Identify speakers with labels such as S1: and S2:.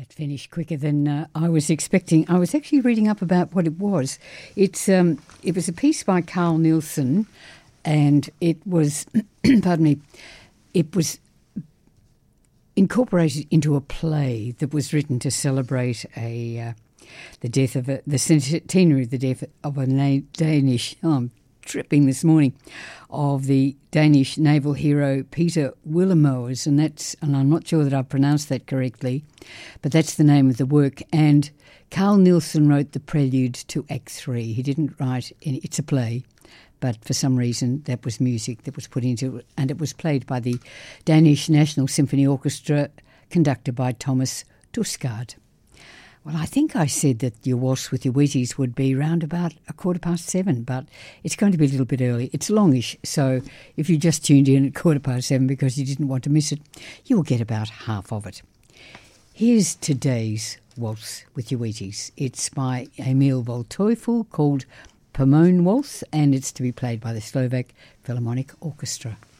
S1: That finished quicker than I was expecting. I was actually reading up about what it was. It was a piece by Carl Nielsen, and it was, pardon me, it was incorporated into a play that was written to celebrate the centenary of the death of a Danish. Oh, I'm tripping this morning, of the Danish naval hero Peter Willemoes, and I'm not sure that I've pronounced that correctly, but that's the name of the work. And Carl Nielsen wrote the prelude to Act 3. He didn't write it's a play, but for some reason that was music that was put into it, and it was played by the Danish National Symphony Orchestra, conducted by Thomas Dusgaard. Well, I think I said that your waltz with your Wheaties would be round about 7:15, but it's going to be a little bit early. It's longish, so if you just tuned in at 7:15 because you didn't want to miss it, you'll get about half of it. Here's today's waltz with your Wheaties. It's by Emil Waldteufel, called Pomone Waltz, and it's to be played by the Slovak Philharmonic Orchestra.